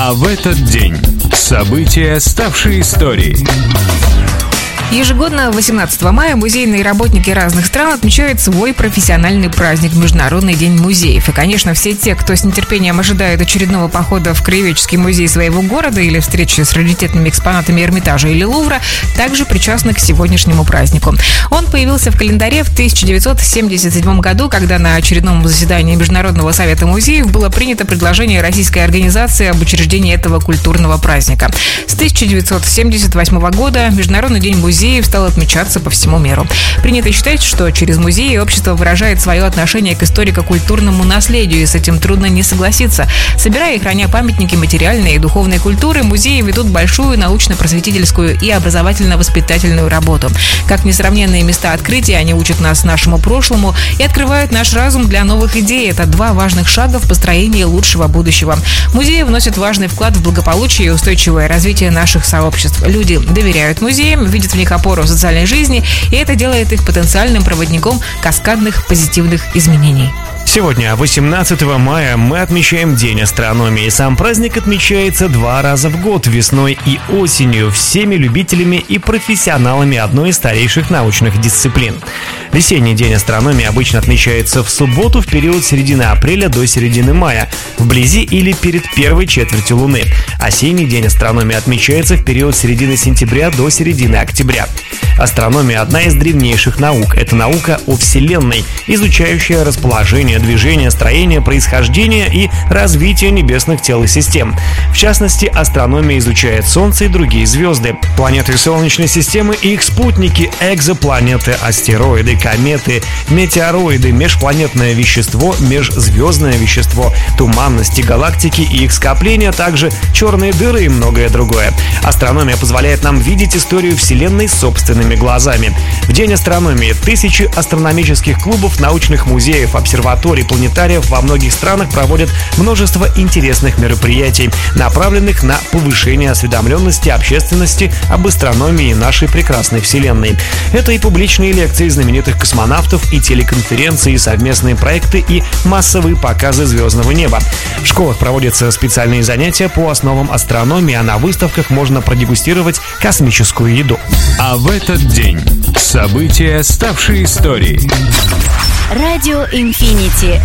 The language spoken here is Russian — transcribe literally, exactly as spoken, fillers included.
А в этот день события, ставшие историей. Ежегодно восемнадцатого мая музейные работники разных стран отмечают свой профессиональный праздник – Международный день музеев. И, конечно, все те, кто с нетерпением ожидает очередного похода в Краеведческий музей своего города или встречи с раритетными экспонатами Эрмитажа или Лувра, также причастны к сегодняшнему празднику. Он появился в календаре в тысяча девятьсот семьдесят седьмом году, когда на очередном заседании Международного совета музеев было принято предложение российской организации об учреждении этого культурного праздника. С тысяча девятьсот семьдесят восьмого года Международный день музеев стал отмечаться по всему миру. Принято считать, что через музеи общество выражает свое отношение к историко-культурному наследию, и с этим трудно не согласиться. Собирая и храня памятники материальной и духовной культуры, музеи ведут большую научно-просветительскую и образовательно-воспитательную работу. Как несравненные места открытия, они учат нас нашему прошлому и открывают наш разум для новых идей. Это два важных шага в построении лучшего будущего. Музеи вносят важный вклад в благополучие и устойчивое развитие наших сообществ. Люди доверяют музеям, видят в них опору в социальной жизни, и это делает их потенциальным проводником каскадных позитивных изменений. Сегодня, восемнадцатого мая, мы отмечаем День астрономии. Сам праздник отмечается два раза в год, весной и осенью, всеми любителями и профессионалами одной из старейших научных дисциплин. Весенний День астрономии обычно отмечается в субботу в период середины апреля до середины мая, вблизи или перед первой четвертью Луны. Осенний День астрономии отмечается в период середины сентября до середины октября. Астрономия – одна из древнейших наук. Это наука о Вселенной, изучающая расположение, движение, строение, происхождение и развитие небесных тел и систем. В частности, астрономия изучает Солнце и другие звезды, планеты Солнечной системы и их спутники, экзопланеты, астероиды, кометы, метеороиды, межпланетное вещество, межзвездное вещество, туманности, галактики и их скопления, а также черные дыры и многое другое. Астрономия позволяет нам видеть историю Вселенной собственными глазами. В День астрономии тысячи астрономических клубов, научных музеев, обсерваторий, планетариев во многих странах проводят множество интересных мероприятий, направленных на повышение осведомленности общественности об астрономии нашей прекрасной Вселенной. Это и публичные лекции знаменитых космонавтов, и телеконференции, и совместные проекты, и массовые показы звездного неба. В школах проводятся специальные занятия по основам астрономии, а на выставках можно продегустировать космическую еду. А в этот день события, ставшие историей. Радио Инфинити.